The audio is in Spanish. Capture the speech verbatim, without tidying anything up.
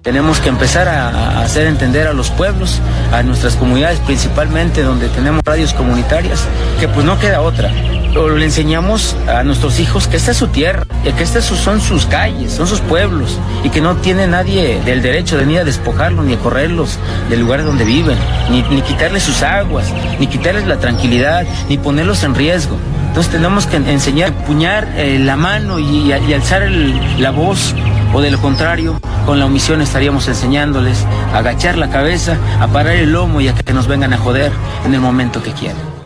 Tenemos que empezar a, a hacer entender a los pueblos, a nuestras comunidades principalmente, donde tenemos radios comunitarias, que pues no queda otra. O le enseñamos a nuestros hijos que esta es su tierra, y que estas son sus calles, son sus pueblos, y que no tiene nadie del derecho de ni a despojarlos, ni a correrlos del lugar donde viven, ni, ni quitarles sus aguas, ni quitarles la tranquilidad, ni ponerlos en riesgo. Entonces tenemos que enseñar a empuñar eh, la mano y, y alzar el, la voz, o de lo contrario, con la omisión estaríamos enseñándoles a agachar la cabeza, a parar el lomo y a que nos vengan a joder en el momento que quieran.